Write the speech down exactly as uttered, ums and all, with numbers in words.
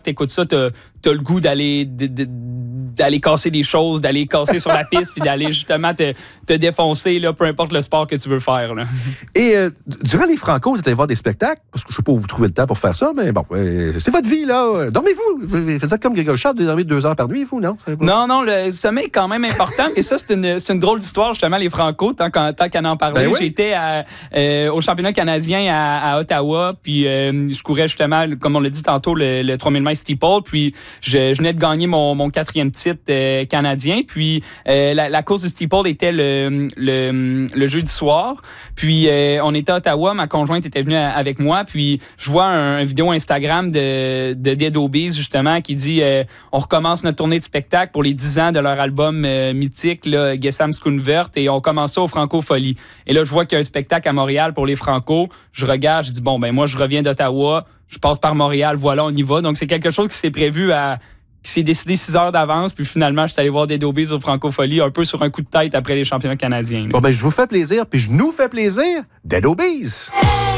t'écoutes ça, t'as, t'as le goût d'aller, de, de, d'aller casser des choses, d'aller casser sur la piste, puis d'aller justement te, te défoncer, là, peu importe le sport que tu veux faire. Là. Et euh, durant les Franco, vous êtes allé voir des spectacles, parce que je sais pas où vous trouvez le temps pour faire ça, mais bon, euh, c'est votre vie, là. Dormez-vous. Vous faites comme Grégory Charles, vous dormez deux heures par nuit, vous, non? Non, non, le sommeil est quand même important, et ça, c'est une, c'est une drôle d'histoire, justement, les Franco, tant qu'en, tant qu'en en parler. Ben oui. J'étais à, euh, au championnat canadien à, à Ottawa, puis euh, je courais justement, comme on l'a dit tantôt, le, le trois mille mètres steeple, puis je, je venais de gagner mon, mon quatrième titre euh, canadien, puis euh, la, la course du steeple était le, le, le jeudi soir, puis euh, on était à Ottawa, ma conjointe était venue avec moi, puis je vois un, un vidéo Instagram de, de Dead Obies, justement, qui dit euh, on recommence notre tournée de spectacle pour les dix ans de leur album euh, mythique, là, Gesam Skoonvert, et on commence ça au Franco Folie. Et là, je vois qu'il y a un spectacle à Montréal pour les Franco, je regarde, je dis bon, ben moi, je reviens d'Ottawa, je passe par Montréal, voilà, on y va. Donc, c'est quelque chose qui s'est prévu à... qui s'est décidé six heures d'avance, puis finalement, je suis allé voir Dead Obies au Francophonie, un peu sur un coup de tête après les championnats canadiens. Là. Bon, ben, je vous fais plaisir, puis je nous fais plaisir. Dead Obies! Hey!